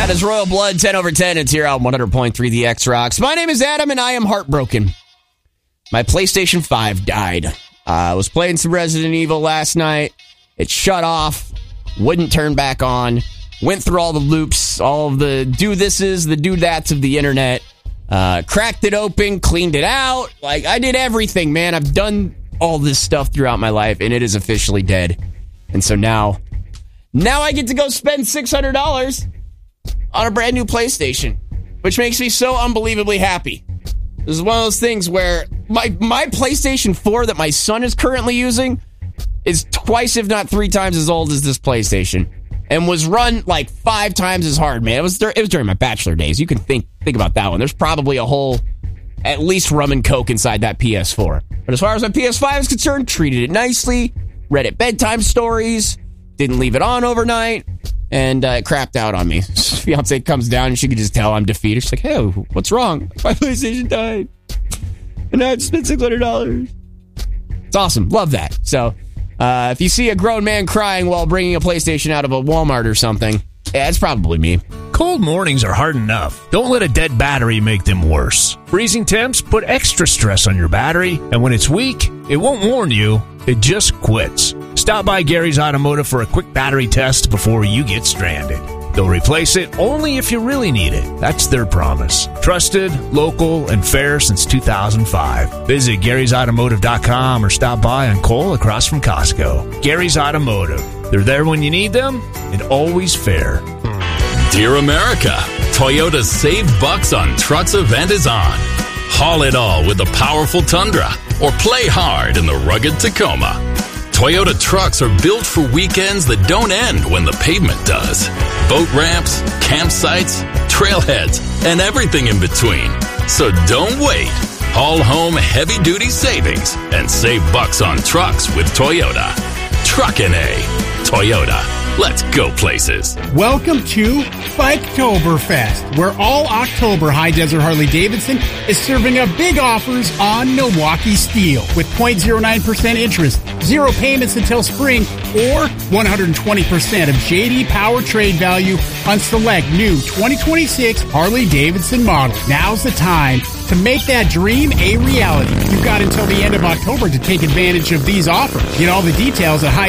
That is Royal Blood, 10 over 10. It's here on 100.3 The X Rocks. My name is Adam, and I am heartbroken. My PlayStation 5 died. I was playing some Resident Evil last night. It shut off, wouldn't turn back on. Went through all the loops, all of the do-thises, the do-that's of the internet. Cracked it open, cleaned it out. Like, I did everything, man. I've done all this stuff throughout my life, and it is officially dead. And so now I get to go spend $600 on a brand new PlayStation, which makes me so unbelievably happy. This is one of those things where my PlayStation 4 that my son is currently using is twice, if not 3 times as old as this PlayStation, and was run like 5 times as hard, man. It was during my bachelor days. You can think about that one. There's probably a whole, at least rum and coke inside that PS4. But as far as my PS5 is concerned, treated it nicely, read it bedtime stories, didn't leave it on overnight, and it crapped out on me. Fiance comes down and she could just tell I'm defeated. She's like, hey, what's wrong? My PlayStation died. And now I just spent $600. It's awesome. Love that. So if you see a grown man crying while bringing a PlayStation out of a Walmart or something, yeah, it's probably me. Cold mornings are hard enough. Don't let a dead battery make them worse. Freezing temps put extra stress on your battery, and when it's weak, it won't warn you, it just quits. Stop by Gary's Automotive for a quick battery test before you get stranded. They'll replace it only if you really need it. That's their promise. Trusted, local, and fair since 2005. Visit Gary'sAutomotive.com or stop by on Cole across from Costco. Gary's Automotive. They're there when you need them and always fair. Dear America, Toyota's Save Bucks on Trucks event is on. Haul it all with the powerful Tundra or play hard in the rugged Tacoma. Toyota trucks are built for weekends that don't end when the pavement does. Boat ramps, campsites, trailheads, and everything in between. So don't wait. Haul home heavy-duty savings and save bucks on trucks with Toyota. Truckin' A. Toyota. Let's go places. Welcome to Biketoberfest, where all October High Desert Harley-Davidson is serving up big offers on Milwaukee steel with 0.09% interest, 0 payments until spring, or 120% of JD Power trade value on select new 2026 Harley-Davidson models. Now's the time to make that dream a reality. You've got until the end of October to take advantage of these offers. Get all the details at